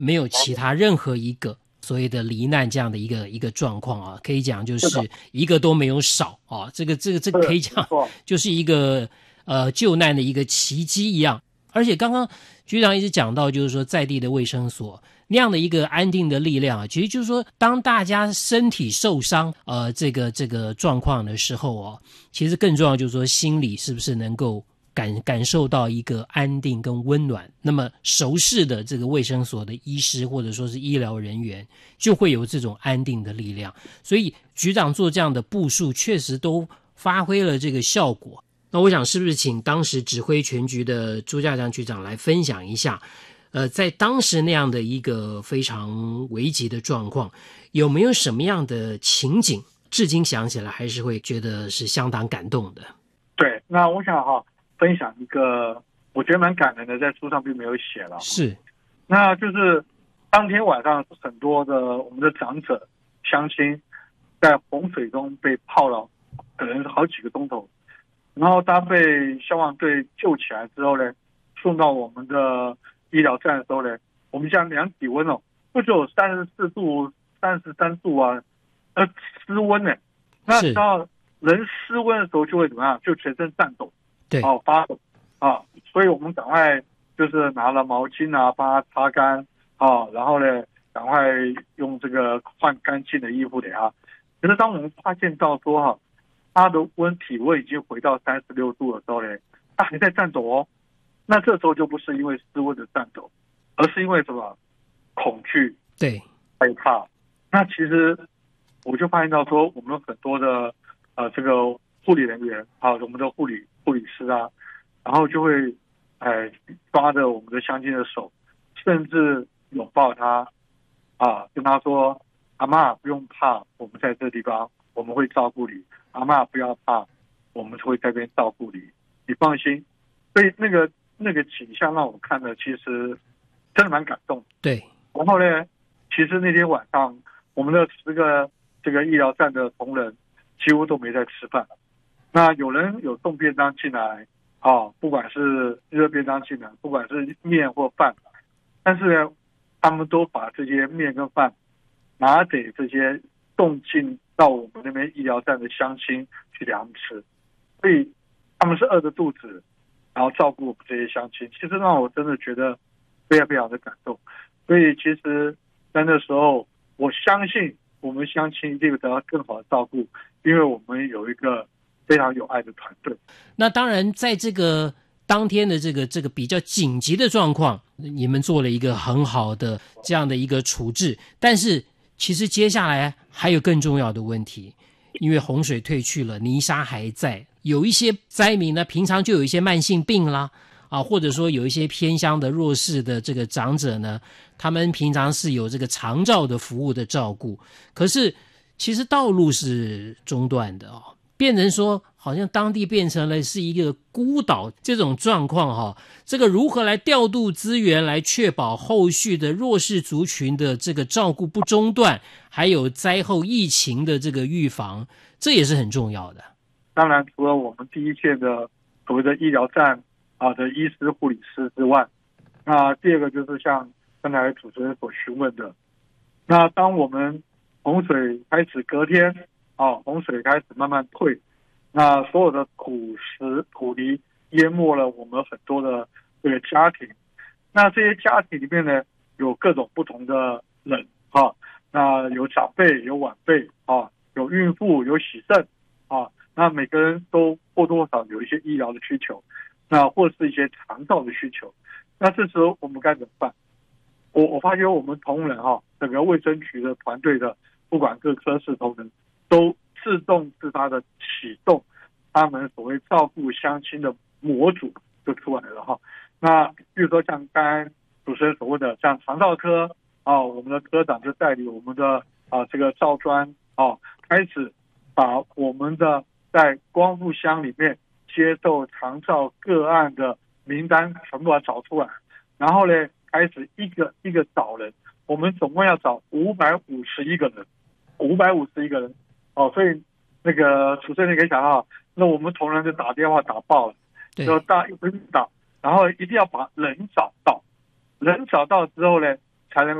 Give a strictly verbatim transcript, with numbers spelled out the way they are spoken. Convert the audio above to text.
没有其他任何一个所谓的罹难这样的一个一个状况啊，可以讲就是一个都没有少啊，这个这个这个可以讲就是一个呃救难的一个奇迹一样。而且刚刚局长一直讲到，就是说在地的卫生所那样的一个安定的力量啊，其实就是说当大家身体受伤呃这个这个状况的时候哦，其实更重要就是说心里是不是能够感感受到一个安定跟温暖，那么熟识的这个卫生所的医师或者说是医疗人员就会有这种安定的力量。所以局长做这样的部署确实都发挥了这个效果。那我想是不是请当时指挥全局的朱家强局长来分享一下呃，在当时那样的一个非常危急的状况，有没有什么样的情景至今想起来还是会觉得是相当感动的？ 对，那我想哈分享一个我觉得蛮感人的，在书上并没有写了。 是， 那就是当天晚上很多的我们的长者乡亲在洪水中被泡了可能是好几个钟头，然后他被消防队救起来之后呢，送到我们的医疗站的时候呢，我们想量体温哦，不只有三十四度、三十三度啊，呃，失温呢。那到人失温的时候就会怎么样？就全身颤抖， 对， 哦，发抖啊，所以我们赶快就是拿了毛巾啊，帮他擦干啊，然后呢，赶快用这个换干净的衣服给他。可是当我们发现到说哈，他的温体温已经回到三十六度的时候呢，他还在颤抖哦。那这时候就不是因为失温的颤抖，而是因为什么？恐惧， 对， 害怕。那其实我就发现到说，我们很多的呃这个护理人员啊，我们的护理护理师啊，然后就会哎抓着我们的乡亲的手，甚至拥抱他啊，跟他说：“阿嬷不用怕，我们在这地方我们会照顾你。阿嬷不要怕，我们会在这边照顾你，你放心。”所以那个那个景象让我看的，其实真的蛮感动。 对。 然后呢，其实那天晚上，我们的十个这个医疗站的同仁几乎都没在吃饭。那有人有送便当进来啊，不管是热便当进来，不管是面或饭，但是呢，他们都把这些面跟饭拿给这些送进到我们那边医疗站的乡亲去给他们吃，所以他们是饿着肚子，然后照顾我们这些乡亲，其实让我真的觉得非常非常的感动。所以其实在那时候，我相信我们乡亲一定会得到更好的照顾，因为我们有一个非常有爱的团队。 那当然在这个当天的这个这个比较紧急的状况，你们做了一个很好的这样的一个处置，但是其实接下来还有更重要的问题，因为洪水退去了，泥沙还在，有一些灾民呢平常就有一些慢性病啦啊，或者说有一些偏乡的弱势的这个长者呢，他们平常是有这个长照的服务的照顾，可是其实道路是中断的哦，变成说好像当地变成了是一个孤岛这种状况哈、哦，这个如何来调度资源来确保后续的弱势族群的这个照顾不中断，还有灾后疫情的这个预防，这也是很重要的。 当然除了我们第一线的所谓的医疗站啊的医师护理师之外，那第二个就是像刚才主持人所询问的，那当我们洪水开始隔天啊，洪水开始慢慢退，那所有的土石土泥淹没了我们很多的这个家庭，那这些家庭里面呢，有各种不同的人啊，那有长辈有晚辈啊，有孕妇有洗肾啊，那每个人都或多或少有一些医疗的需求，那或是一些长照的需求，那这时候我们该怎么办？我我发觉我们同仁哈、啊，整个卫生局的团队的，不管各科室同仁，都自动自发的启动他们所谓照顾乡亲的模组就出来了哈。那比如说像刚才主持人所谓的，像长照科啊，我们的科长就带领我们的啊这个照专啊，开始把我们的在光复乡里面接受长照个案的名单全部把它找出来，然后呢，开始一个一个找人，我们总共要找五百五十一个人，五百五十一个人哦，所以那个主持人你可以想到，那我们同仁就打电话打爆了，就大一直打，然后一定要把人找到，人找到之后呢， 才能